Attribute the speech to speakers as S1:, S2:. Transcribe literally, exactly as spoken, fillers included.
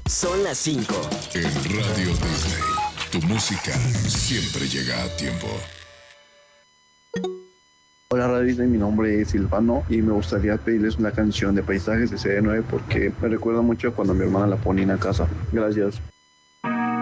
S1: Son las cinco.
S2: En Radio Disney, tu música siempre llega a tiempo.
S3: Hola Radio Disney, mi nombre es Silvano y me gustaría pedirles una canción de Paisajes de C D nueve porque me recuerda mucho cuando mi hermana la ponía en la casa. Gracias.